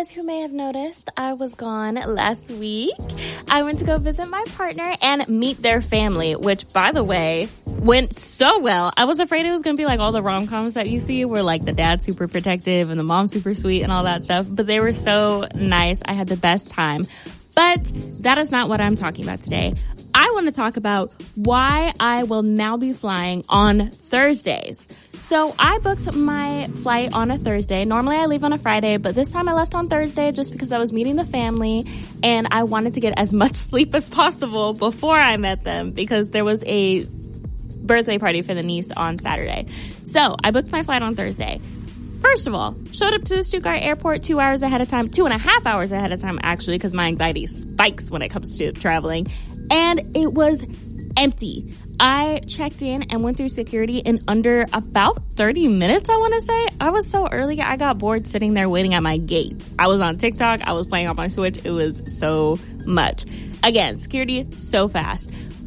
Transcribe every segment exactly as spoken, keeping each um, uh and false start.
guys who may have noticed, I was gone last week. I went to go visit my partner and meet their family, which, by the way, went so well. I was afraid it was going to be like all the rom-coms that you see where like the dad's super protective and the mom's super sweet and all that stuff. But they were so nice. I had the best time. But that is not what I'm talking about today. I want to talk about why I will now be flying on Thursdays. So I booked my flight on a Thursday. Normally I leave on a Friday, but this time I left on Thursday just because I was meeting the family and I wanted to get as much sleep as possible before I met them because there was a birthday party for the niece on Saturday. So I booked my flight on Thursday. First of all, showed up to the Stuttgart airport two hours ahead of time, two and a half hours ahead of time actually, because my anxiety spikes when it comes to traveling. And it was empty. I checked in and went through security in under about thirty minutes, I want to say. I was so early, I got bored sitting there waiting at my gate. I was on TikTok, I was playing on my Switch. It was so much. Again, security, so fast.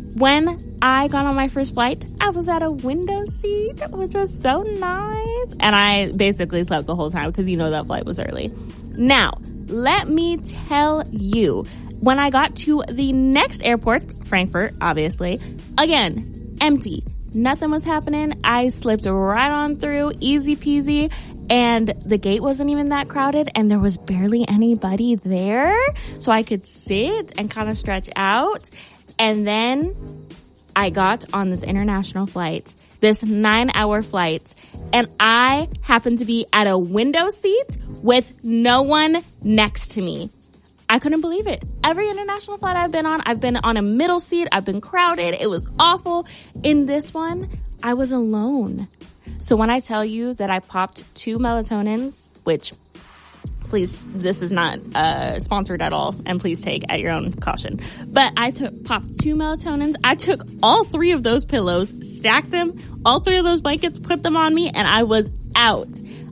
When I got on my first flight, I was at a window seat, which was so nice. And I basically slept the whole time because you know that flight was early. Now, let me tell you, when I got to the next airport, Frankfurt, obviously, again, empty. Nothing was happening. I slipped right on through, easy peasy, and the gate wasn't even that crowded, and there was barely anybody there, so I could sit and kind of stretch out. And then I got on this international flight, this nine-hour flight, and I happened to be at a window seat with no one next to me. I couldn't believe it. Every international flight I've been on, I've been on a middle seat. I've been crowded. It was awful. In this one, I was alone. So when I tell you that I popped two melatonins, which, please, this is not uh, sponsored at all, and please take at your own caution. But I took popped two melatonins. I took all three of those pillows, stacked them, all three of those blankets, put them on me, and I was out.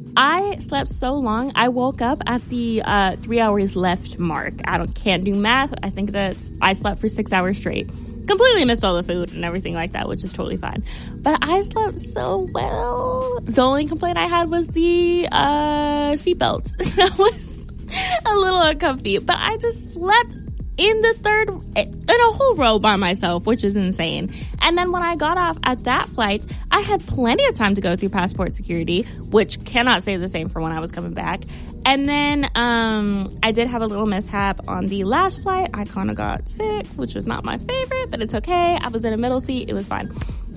I slept so long, I woke up at the uh, three hours left mark. I don't can't do math. I think that I slept for six hours straight. Completely missed all the food and everything like that, which is totally fine. But I slept so well. The only complaint I had was the uh, seatbelt. That was a little uncomfy. But I just slept in the third, in a whole row by myself, which is insane. And then when I got off at that flight, I had plenty of time to go through passport security, which cannot say the same for when I was coming back. And then um I did have a little mishap on the last flight. I kind of got sick, which was not my favorite, but it's okay. I was in a middle seat. It was fine.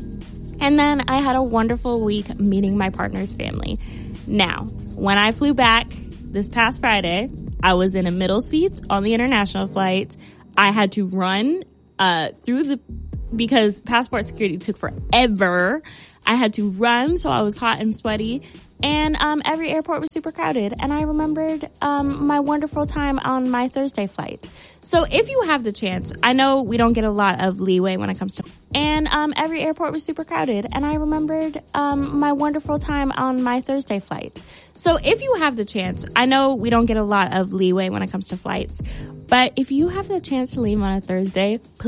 And then I had a wonderful week meeting my partner's family. Now, when I flew back this past Friday, I was in a middle seat on the international flight. I had to run uh through the, because passport security took forever. I had to run, so I was hot and sweaty. And um every airport was super crowded. And I remembered um my wonderful time on my Thursday flight. So if you have the chance, I know we don't get a lot of leeway when it comes to, and um every airport was super crowded. And I remembered um my wonderful time on my Thursday flight. So if you have the chance, I know we don't get a lot of leeway when it comes to flights, but if you have the chance to leave on a Thursday,